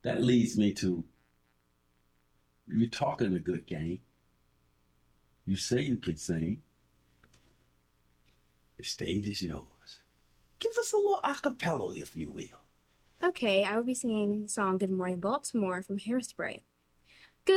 That leads me to you're talking a good game. You say you can sing. The stage is yours. Give us a little acapella, if you will. Okay, I will be singing the song Good Morning Baltimore from Hairspray.